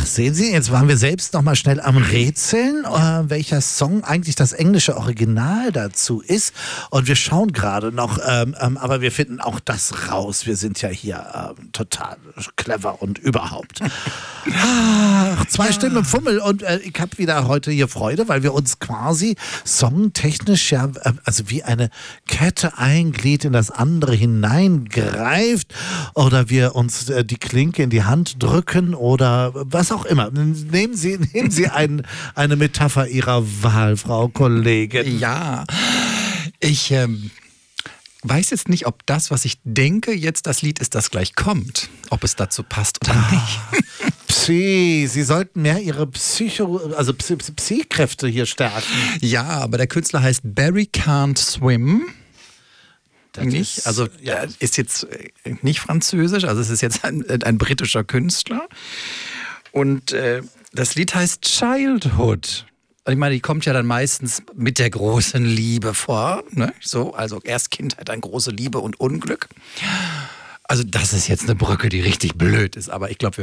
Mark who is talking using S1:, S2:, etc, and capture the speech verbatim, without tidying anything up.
S1: sehen Sie, jetzt waren wir selbst noch mal schnell am Rätseln, äh, welcher Song eigentlich das englische Original dazu ist. Und wir schauen gerade noch, ähm, ähm, aber wir finden auch das raus. Wir sind ja hier ähm, total clever und überhaupt. Ach, zwei ja. Stimmen im Fummel und äh, ich habe wieder heute hier Freude, weil wir uns quasi songtechnisch ja, äh, also wie eine Kette ein Glied in das andere hineingreift oder wir uns äh, die Klinke in die Hand drücken oder was auch immer. Nehmen Sie, nehmen Sie ein, eine Metapher Ihrer Wahl, Frau Kollegin.
S2: Ja, ich ähm, weiß jetzt nicht, ob das, was ich denke, jetzt das Lied ist, das gleich kommt. Ob es dazu passt oder ah. nicht.
S1: Psy, Sie sollten mehr Ihre Psycho, also Psy, Psy-Kräfte hier stärken.
S2: Ja, aber der Künstler heißt Barry Can't Swim. Das nicht, ist, also ja. ist jetzt nicht französisch, also es ist jetzt ein, ein britischer Künstler. Und äh, das Lied heißt Childhood. Ich meine, die kommt ja dann meistens mit der großen Liebe vor. Ne? So, also erst Kindheit, dann große Liebe und Unglück. Also das ist jetzt eine Brücke, die richtig blöd ist, aber ich glaube,